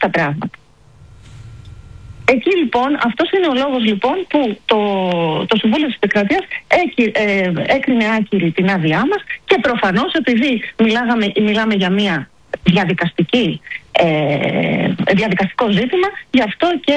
τα πράγματα. Εκεί λοιπόν, αυτός είναι ο λόγος λοιπόν που το Συμβούλιο της Επικρατείας έκρινε άκυρη την άδειά μας και προφανώς επειδή μιλάμε για μια διαδικαστικό ζήτημα, γι' αυτό και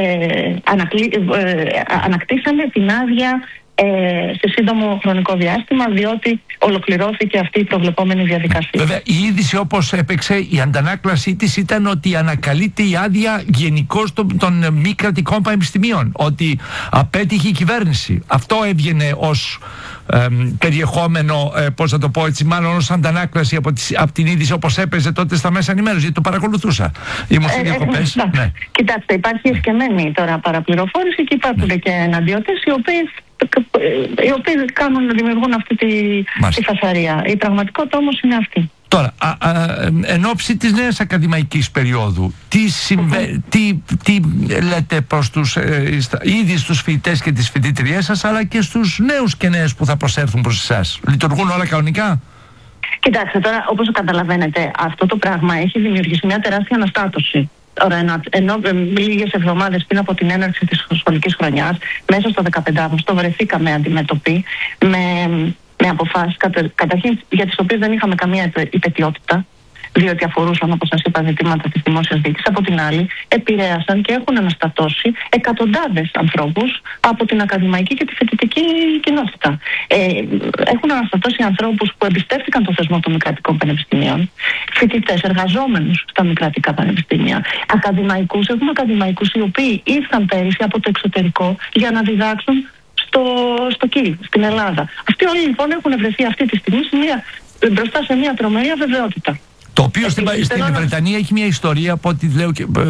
ανακτήσαμε την άδεια σε σύντομο χρονικό διάστημα, διότι ολοκληρώθηκε αυτή η προβλεπόμενη διαδικασία. Βέβαια, η είδηση όπως έπαιξε, η αντανάκλασή της ήταν ότι ανακαλείται η άδεια γενικώς των μη κρατικών πανεπιστημίων, ότι απέτυχε η κυβέρνηση. Αυτό έβγαινε ως περιεχόμενο, πώς να το πω έτσι, μάλλον ως αντανάκλαση από την είδηση όπως έπαιζε τότε στα μέσα ενημέρωσης, γιατί το παρακολουθούσα. Ήμουν σε διακοπές. Ναι. Κοιτάξτε, υπάρχει εσκεμμένη τώρα παραπληροφόρηση και υπάρχουν και εναντιώτες οι οποίοι δημιουργούν αυτή τη φασαρία. Η πραγματικότητα όμως είναι αυτή. Τώρα, εν ώψη της νέας ακαδημαϊκής περίοδου, τι λέτε προς ήδη στους φοιτητές και τις φοιτήτριές σας, αλλά και στους νέους και νέες που θα προσέρθουν προς εσάς? Λειτουργούν όλα κανονικά? Κοιτάξτε, τώρα όπως καταλαβαίνετε, αυτό το πράγμα έχει δημιουργήσει μια τεράστια αναστάτωση. Ενώ λίγες εβδομάδες πριν από την έναρξη της σχολικής χρονιάς, μέσα στο 15 Αύγουστο, βρεθήκαμε αντιμέτωποι με αποφάσεις καταρχήν για τις οποίες δεν είχαμε καμία υπετιότητα, διότι αφορούσαν, όπως σας είπα, ζητήματα της δημόσιας διοίκησης. Από την άλλη, επηρέασαν και έχουν αναστατώσει εκατοντάδες ανθρώπους από την ακαδημαϊκή και τη φοιτητική κοινότητα. Έχουν αναστατώσει ανθρώπους που εμπιστεύτηκαν το θεσμό των μη κρατικών πανεπιστημίων, φοιτητές, εργαζόμενους στα μη κρατικά πανεπιστήμια, ακαδημαϊκούς. Έχουμε ακαδημαϊκούς οι οποίοι ήρθαν πέρυσι από το εξωτερικό για να διδάξουν στο ΚΙΛ, στην Ελλάδα. Αυτοί όλοι λοιπόν έχουν βρεθεί αυτή τη στιγμή μπροστά σε μια τρομερή αβεβαιότητα. Το οποίο στην Βρετανία έχει μια ιστορία, από ό,τι λέω,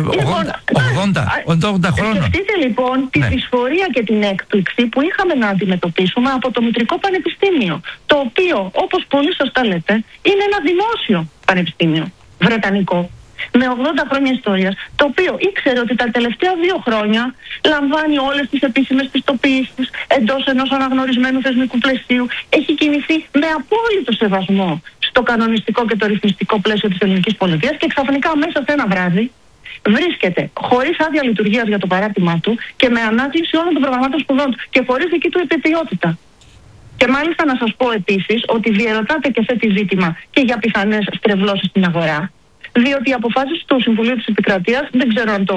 80 χρόνων. Σκεφτείτε λοιπόν τη δυσφορία και την έκπληξη που είχαμε να αντιμετωπίσουμε από το Μητρικό Πανεπιστήμιο, το οποίο, όπως πολύ σωστά λέτε, είναι ένα δημόσιο πανεπιστήμιο, βρετανικό, με 80 χρόνια ιστορίας, το οποίο ήξερε ότι τα τελευταία 2 χρόνια λαμβάνει όλες τις επίσημες πιστοποιήσεις εντός ενός αναγνωρισμένου θεσμικού πλαισίου, έχει κινηθεί με απόλυτο σεβασμό στο κανονιστικό και το ρυθμιστικό πλαίσιο της ελληνικής πολιτείας και ξαφνικά μέσα σε ένα βράδυ βρίσκεται χωρίς άδεια λειτουργίας για το παράρτημά του και με ανάκληση όλων των προγραμμάτων σπουδών του και χωρίς δική του επικαιρότητα. Και μάλιστα να σας πω επίσης ότι διερωτάται και θέτει ζήτημα και για πιθανές στρεβλώσεις στην αγορά, διότι οι αποφάσεις του Συμβουλίου της Επικρατείας, δεν ξέρω αν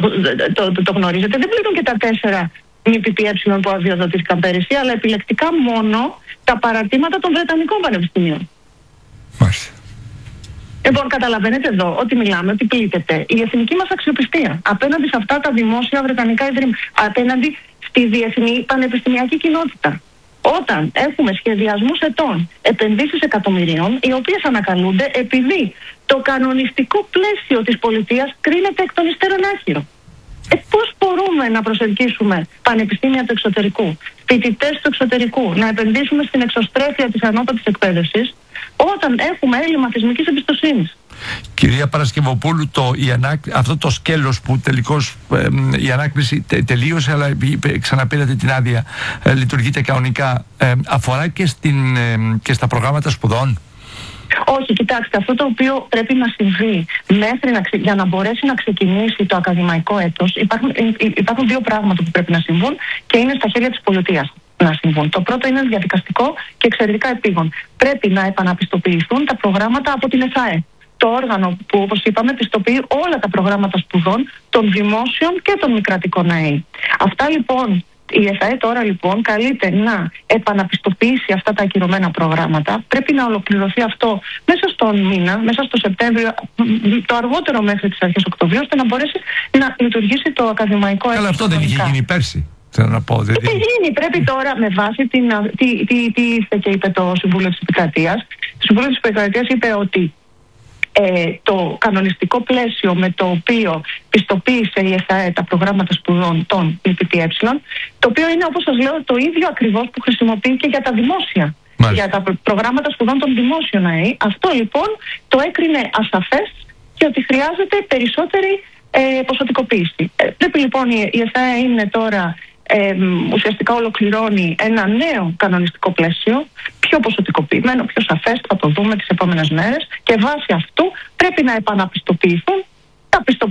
το γνωρίζετε, δεν πλήττουν και τα 4 ΜΠΠΕ που αδειοδοτήθηκαν πέρυσι, αλλά επιλεκτικά μόνο τα παραρτήματα των Βρετανικών πανεπιστημίων. Μάλιστα. Λοιπόν, καταλαβαίνετε εδώ ότι μιλάμε, ότι πλήττεται η εθνική μας αξιοπιστία απέναντι σε αυτά τα δημόσια βρετανικά ιδρύματα, απέναντι στη διεθνή πανεπιστημιακή κοινότητα. Όταν έχουμε σχεδιασμούς ετών, επενδύσεις εκατομμυρίων, οι οποίες ανακαλούνται επειδή το κανονιστικό πλαίσιο της πολιτείας κρίνεται εκ των υστέρων άχυρο. Πώς μπορούμε να προσελκύσουμε πανεπιστήμια του εξωτερικού, φοιτητές του εξωτερικού, να επενδύσουμε στην εξωστρέφεια της ανώτατης εκπαίδευσης, όταν έχουμε έλλειμμα θεσμικής εμπιστοσύνης? Κυρία Παρασκευοπούλου, αυτό το σκέλος που τελικώς η ανάκριση τελείωσε, αλλά ξαναπήρατε την άδεια, λειτουργείται κανονικά, αφορά και στα προγράμματα σπουδών? Όχι, κοιτάξτε, αυτό το οποίο πρέπει να συμβεί για να μπορέσει να ξεκινήσει το ακαδημαϊκό έτος, υπάρχουν 2 πράγματα που πρέπει να συμβούν και είναι στα χέρια της πολιτείας να συμβούν. Το πρώτο είναι διαδικαστικό και εξαιρετικά επίγον. Πρέπει να επαναπιστοποιηθούν τα προγράμματα από την ΕΣΑΕ, το όργανο που, όπως είπαμε, πιστοποιεί όλα τα προγράμματα σπουδών των δημόσιων και των μη κρατικών ΑΕΗ. Αυτά λοιπόν, η ΕΣΑΕ τώρα λοιπόν καλείται να επαναπιστοποιήσει αυτά τα ακυρωμένα προγράμματα. Πρέπει να ολοκληρωθεί αυτό μέσα στον μήνα, μέσα στο Σεπτέμβριο, το αργότερο μέχρι τις αρχές Οκτωβρίου, ώστε να μπορέσει να λειτουργήσει το ακαδημαϊκό έτος. Αλλά αυτό δεν είχε γίνει πέρσι. Είχε γίνει. Πρέπει τώρα με βάση τι ήρθε και είπε το Συμβούλιο της Επικρατείας. Το Συμβούλιο της Επικρατείας είπε ότι το κανονιστικό πλαίσιο με το οποίο πιστοποίησε η ΕΣΑΕ τα προγράμματα σπουδών των ΜΠΠΕ, το οποίο είναι, όπως σας λέω, το ίδιο ακριβώς που χρησιμοποιεί και για τα δημόσια. Μάλιστα. Για τα προγράμματα σπουδών των δημόσιων ΑΕΗ. Αυτό λοιπόν το έκρινε ασαφές και ότι χρειάζεται περισσότερη ποσοτικοποίηση. Πρέπει λοιπόν η ΕΣΑΕ είναι τώρα ουσιαστικά ολοκληρώνει ένα νέο κανονιστικό πλαίσιο, πιο ποσοτικοποιημένο, πιο σαφές, θα το δούμε τις επόμενες μέρες, και βάσει αυτού πρέπει να επαναπιστοποιηθούν τα